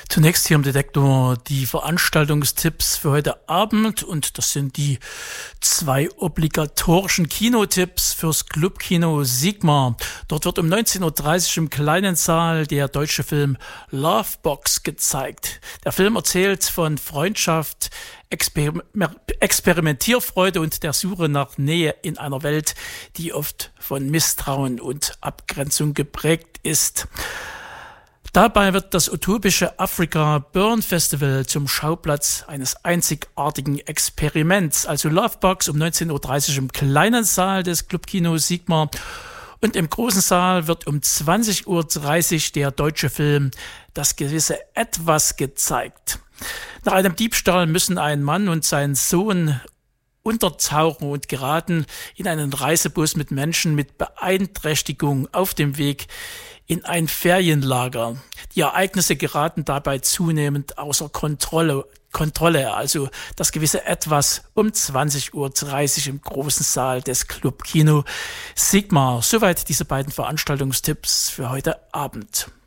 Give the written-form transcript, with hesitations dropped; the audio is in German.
Zunächst hier im Detektor die Veranstaltungstipps für heute Abend, und das sind die 2 obligatorischen Kinotipps fürs Clubkino Sigma. Dort wird um 19.30 Uhr im kleinen Saal der deutsche Film Lovebox gezeigt. Der Film erzählt von Freundschaft, Experimentierfreude und der Suche nach Nähe in einer Welt, die oft von Misstrauen und Abgrenzung geprägt ist. Dabei wird das utopische Africa Burn Festival zum Schauplatz eines einzigartigen Experiments. Also Lovebox um 19.30 Uhr im kleinen Saal des Clubkinos Sigma. Und im großen Saal wird um 20.30 Uhr der deutsche Film Das gewisse Etwas gezeigt. Nach einem Diebstahl müssen ein Mann und sein Sohn untertauchen und geraten in einen Reisebus mit Menschen mit Beeinträchtigung auf dem Weg in ein Ferienlager. Die Ereignisse geraten dabei zunehmend außer Kontrolle. Also das gewisse Etwas um 20.30 Uhr im großen Saal des Clubkino Sigma. Soweit diese beiden Veranstaltungstipps für heute Abend.